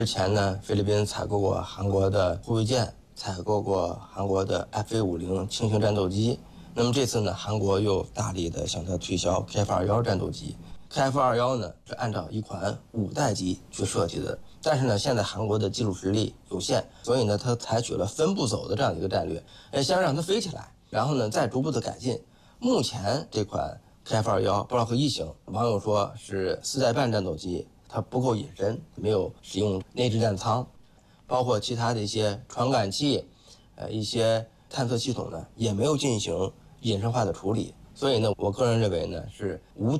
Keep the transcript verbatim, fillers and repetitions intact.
之前呢，菲律宾采购过韩国的护卫舰，采购过韩国的 F A 五十轻型战斗机。那么这次呢，韩国又大力的向它推销 K F 二十一战斗机。K F 二十一呢是按照一款五代机去设计的，但是呢，现在韩国的技术实力有限，所以呢，它采取了分步走的这样一个战略，哎，先让它飞起来，然后呢，再逐步的改进。目前这款 K F 二十一 布洛克一型，网友说是四代半战斗机，它不够隐身，没有使用内置战舱，包括其他的一些传感器，呃，一些探测系统呢，也没有进行隐身化的处理。所以呢，我个人认为呢，是无